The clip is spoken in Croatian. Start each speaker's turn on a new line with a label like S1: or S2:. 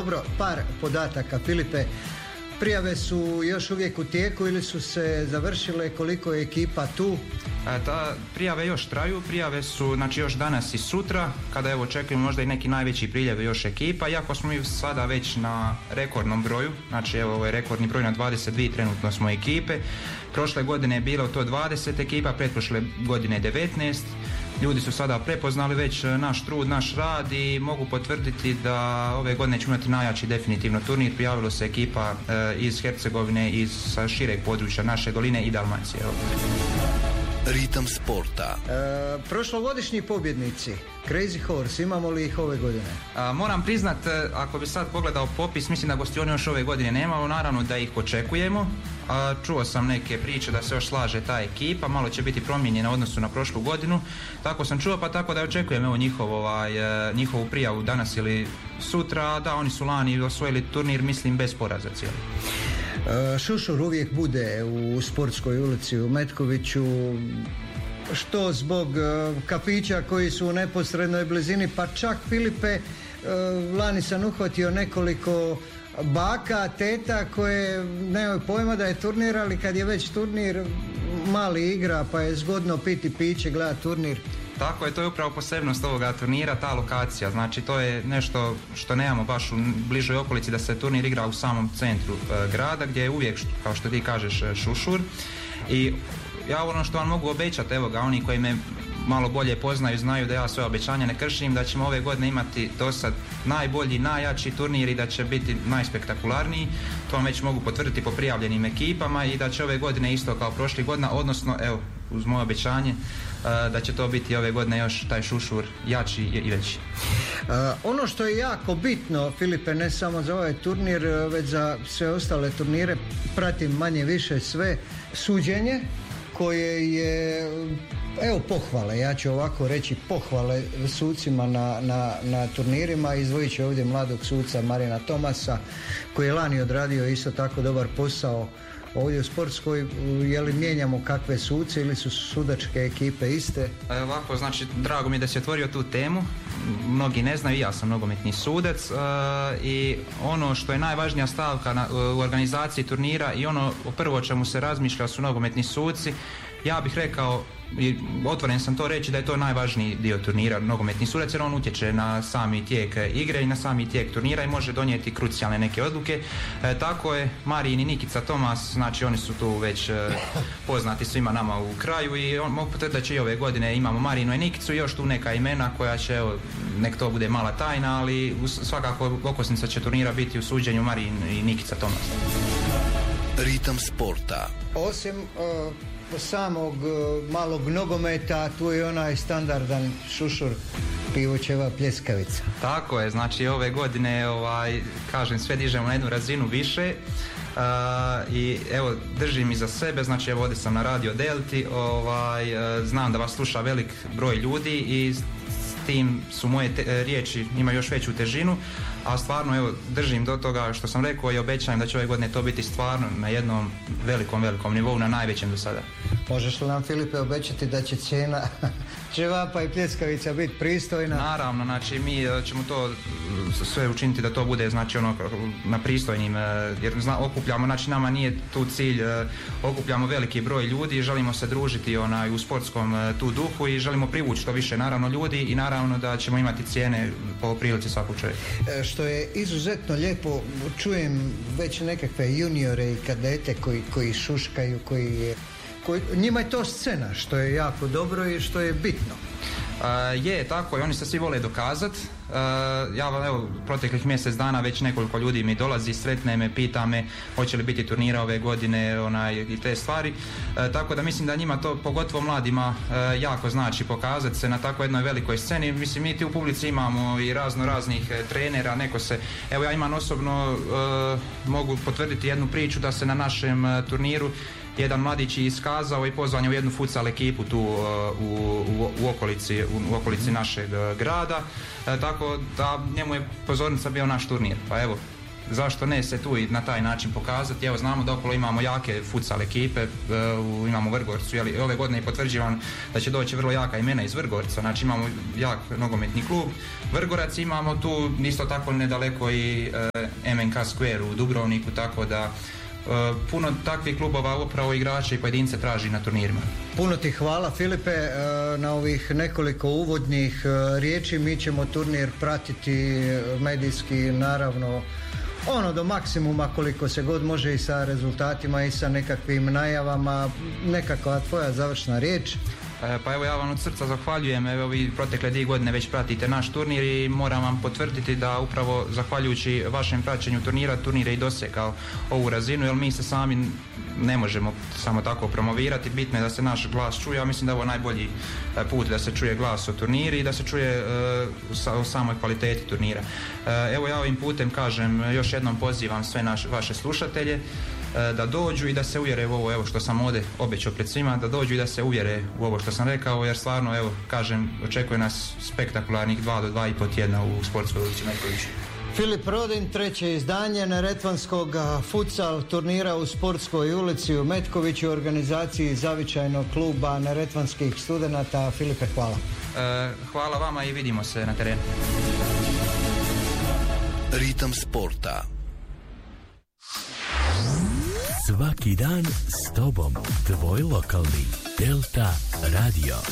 S1: Dobro, par podataka, Filipe. Prijave su još uvijek u tijeku ili su se završile, koliko je ekipa tu?
S2: Ta prijave još traju, prijave su znači još danas i sutra, kada evo očekujemo možda i neki najveći priljev još ekipa, iako smo mi sada već na rekordnom broju, znači evo ovo je rekordni broj na 22 trenutno smo ekipe, prošle godine je bilo to 20 ekipa, pretprošle godine 19, ljudi su sada prepoznali već naš trud, naš rad i mogu potvrditi da ove godine ćemo imati najjači definitivno turnir, prijavilo se ekipa iz Hercegovine, iz sa šireg područja naše doline i Dalmacije.
S3: Ritam sporta.
S1: Prošlogodišnji pobjednici Crazy Horse, imamo li ih ove godine?
S2: Moram priznat, ako bi sad pogledao popis, mislim da gostioni još ove godine nemamo, naravno da ih očekujemo. Čuo sam neke priče da se još slaže ta ekipa, malo će biti promijenjena u odnosu na prošlu godinu, tako sam čuo, pa tako da očekujem evo njihovu prijavu danas ili sutra. Da, oni su lani osvojili turnir, mislim, bez poraza cijeli.
S1: Šušur uvijek bude u Sportskoj ulici u Metkoviću, što zbog kafića koji su u neposrednoj blizini, pa čak, Filipe, lani sam uhvatio nekoliko baka, teta koje nemaju pojma da je turnir, ali kad je već turnir mali igra, pa je zgodno piti piće, gledati turnir.
S2: Tako je, to je upravo posebnost ovoga turnira, ta lokacija, znači to je nešto što nemamo baš u bližoj okolici, da se turnir igra u samom centru grada, gdje je uvijek, kao što ti kažeš, šušur. I ja ono što vam mogu obećati, evo ga, oni koji me malo bolje poznaju, znaju da ja svoje obećanja ne kršim, da ćemo ove godine imati do sad najbolji, najjači turnir i da će biti najspektakularniji. To vam već mogu potvrditi po prijavljenim ekipama i da će ove godine isto kao prošlih godina, odnosno evo, uz moje obećanje, da će to biti ove godine još taj šušur jači i veći.
S1: Ono što je jako bitno, Filipe, ne samo za ovaj turnir, već za sve ostale turnire, pratim manje više sve, suđenje koje je, evo, pohvale, ja ću ovako reći, pohvale sucima na turnirima. Izdvojit ću ovdje mladog suca Marina Tomasa koji je lani odradio isto tako dobar posao ovdje u Sportskoj. Je li mijenjamo kakve suce ili su sudačke ekipe iste?
S2: Ovako, znači, drago mi je da si otvorio tu temu. Mnogi ne znaju, ja sam nogometni sudac i ono što je najvažnija stavka u organizaciji turnira i ono prvo o čemu se razmišlja su nogometni suci. Ja bih rekao, i otvoren sam to reći, da je to najvažniji dio turnira, nogometni sudac, jer on utječe na sami tijek igre i na sami tijek turnira i može donijeti krucijalne neke odluke. Tako je, Marin i Nikica Tomas, znači oni su tu već poznati svima nama u kraju i mogu potvrditi da će i ove godine imamo Marinu i Nikicu i još tu neka imena koja će, evo, nek to bude mala tajna, ali svakako okosnica će turnira biti u suđenju Marin i Nikica Tomas.
S3: Ritam sporta.
S1: Osim samog malog nogometa, tu je onaj standardan šušur, Pivoćeva pljeskavica.
S2: Tako je, znači ove godine, kažem, sve dižemo na jednu razinu više i evo, držim i za sebe, znači evo ovdje sam na Radio Delti, znam da vas sluša velik broj ljudi i s tim su moje riječi imaju još veću težinu, a stvarno evo držim do toga što sam rekao i obećajem da će ove godine to biti stvarno na jednom velikom nivou, na najvećem do sada.
S1: Možeš li nam, Filipe, obećati da će cijena ćevapa i pljeskavica biti pristojna?
S2: Naravno, znači mi ćemo to sve učiniti da to bude, znači ono na pristojnim, jer okupljamo, znači nama nije tu cilj, okupljamo veliki broj ljudi i želimo se družiti u sportskom tu duhu i želimo privući što više naravno ljudi i naravno da ćemo imati cijene po prilici svakog čovjeka.
S1: Što je izuzetno lijepo, čujem već nekakve juniore i kadete koji šuškaju, njima je to scena, što je jako dobro i što je bitno.
S2: Je, tako i oni se svi vole dokazati. Ja evo, proteklih mjesec dana već nekoliko ljudi mi dolazi, sretne me, pita me hoće li biti turnira ove godine i te stvari. Tako da mislim da njima to, pogotovo mladima, jako znači pokazati se na tako jednoj velikoj sceni. Mislim, mi ti u publici imamo i raznih trenera, evo ja imam osobno, mogu potvrditi jednu priču da se na našem turniru jedan mladić je iskazao i pozvan je u jednu futsal ekipu tu u okolici našeg grada, tako da njemu je pozornica bio naš turnir. Pa evo, zašto ne se tu i na taj način pokazati. Evo, znamo da okolo imamo jake futsal ekipe, imamo u Vrgorcu, ove godine je potvrđivan da će doći vrlo jaka imena iz Vrgorca, znači imamo jak nogometni klub Vrgorac, imamo tu isto tako nedaleko i MNK Square u Dubrovniku, tako da puno takvih klubova upravo igrače i pojedince traži na turnirima.
S1: Puno ti hvala, Filipe, na ovih nekoliko uvodnih riječi. Mi ćemo turnir pratiti medijski, naravno, do maksimuma koliko se god može, i sa rezultatima i sa nekakvim najavama. Nekakva tvoja završna riječ?
S2: Pa evo, ja vam od srca zahvaljujem. Evo, vi protekle 2 godine već pratite naš turnir i moram vam potvrditi da upravo zahvaljujući vašem praćenju turnira, turnir je i dosegao ovu razinu, jer mi se sami ne možemo samo tako promovirati. Bitno je da se naš glas čuje. Ja mislim da je ovo najbolji put da se čuje glas o turniri i da se čuje o samoj kvaliteti turnira. Evo, ja ovim putem kažem, još jednom pozivam sve vaše slušatelje da dođu i da se uvjere u ovo, evo što sam ovdje obećao pred svima, da dođu i da se uvjere u ovo što sam rekao, jer stvarno, evo, kažem, očekuje nas spektakularnih 2 do 2,5 tjedna u sportskoj ulici Metković.
S1: Filip Rodin, 3. izdanje neretvanskog futsal turnira u sportskoj ulici u Metkoviću, u organizaciji zavičajnog kluba neretvanskih studenata. Filipe, hvala.
S2: Hvala vama i vidimo se na terenu.
S3: Ritam sporta.
S4: Svaki dan s tobom, tvoj lokalni Delta Radio.